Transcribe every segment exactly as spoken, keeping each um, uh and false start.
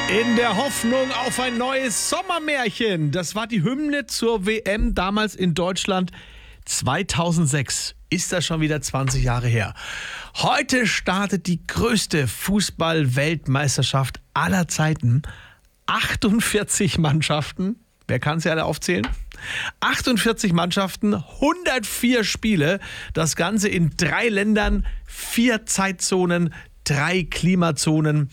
In der Hoffnung auf ein neues Sommermärchen. Das war die Hymne zur W M damals in Deutschland zweitausendsechs. Ist das schon wieder zwanzig Jahre her. Heute startet die größte Fußball-Weltmeisterschaft aller Zeiten. achtundvierzig Mannschaften. Wer kann sie alle aufzählen? achtundvierzig Mannschaften, hundertvier Spiele. Das Ganze in drei Ländern, vier Zeitzonen, drei Klimazonen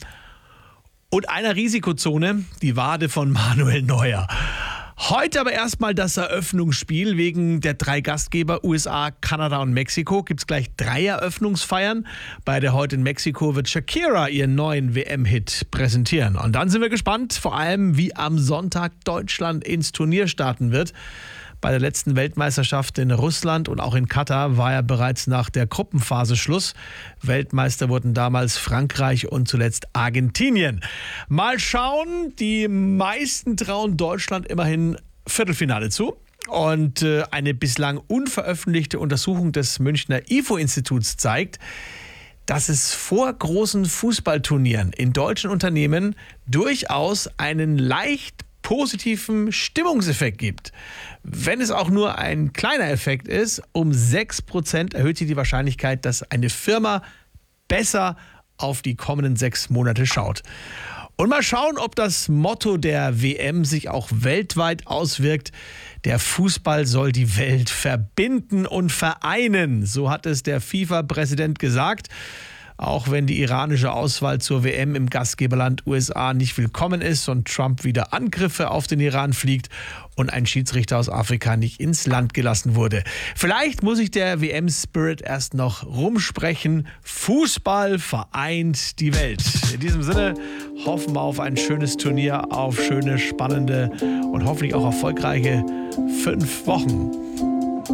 und einer Risikozone, die Wade von Manuel Neuer. Heute aber erstmal das Eröffnungsspiel. Wegen der drei Gastgeber U S A, Kanada und Mexiko gibt es gleich drei Eröffnungsfeiern. Bei der heute in Mexiko wird Shakira ihren neuen W M-Hit präsentieren. Und dann sind wir gespannt, vor allem wie am Sonntag Deutschland ins Turnier starten wird. Bei der letzten Weltmeisterschaft in Russland und auch in Katar war ja bereits nach der Gruppenphase Schluss. Weltmeister wurden damals Frankreich und zuletzt Argentinien. Mal schauen, die meisten trauen Deutschland immerhin Viertelfinale zu. Und äh, eine bislang unveröffentlichte Untersuchung des Münchner I F O-Instituts zeigt, dass es vor großen Fußballturnieren in deutschen Unternehmen durchaus einen leicht positiven Stimmungseffekt gibt. Wenn es auch nur ein kleiner Effekt ist, um sechs Prozent erhöht sich die Wahrscheinlichkeit, dass eine Firma besser auf die kommenden sechs Monate schaut. Und mal schauen, ob das Motto der W M sich auch weltweit auswirkt. Der Fußball soll die Welt verbinden und vereinen. So hat es der FIFA-Präsident gesagt. Auch wenn die iranische Auswahl zur W M im Gastgeberland U S A nicht willkommen ist und Trump wieder Angriffe auf den Iran fliegt und ein Schiedsrichter aus Afrika nicht ins Land gelassen wurde. Vielleicht muss sich der W M-Spirit erst noch rumsprechen. Fußball vereint die Welt. In diesem Sinne hoffen wir auf ein schönes Turnier, auf schöne, spannende und hoffentlich auch erfolgreiche fünf Wochen.